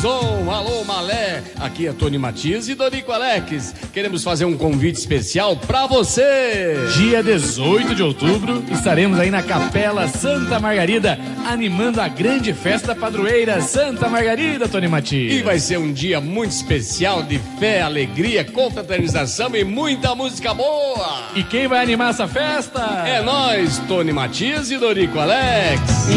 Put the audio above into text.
som, alô Malé, aqui é Tony Matias e Dorico Alex. Queremos fazer um convite especial pra você. Dia 18 de outubro, estaremos aí na Capela Santa Margarida, animando a grande festa padroeira Santa Margarida, Tony Matias. E vai ser um dia muito especial de fé, alegria, confraternização e muita música boa. E quem vai animar essa festa? É nós, Tony Matias e Dorico Alex.